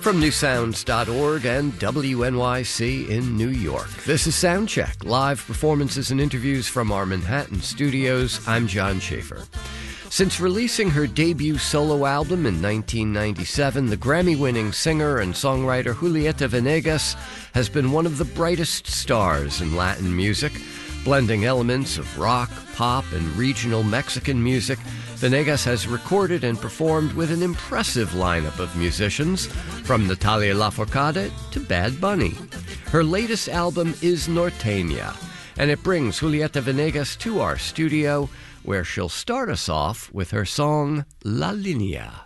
From newsounds.org and WNYC in New York, this is Soundcheck, live performances and interviews from our Manhattan studios. I'm John Schaefer. Since releasing her debut solo album in 1997, the Grammy-winning singer and songwriter Julieta Venegas has been one of the brightest stars in Latin music. Blending elements of rock, pop, and regional Mexican music, Venegas has recorded and performed with an impressive lineup of musicians, from Natalia Lafourcade to Bad Bunny. Her latest album is Norteña, and it brings Julieta Venegas to our studio, where she'll start us off with her song La Línea.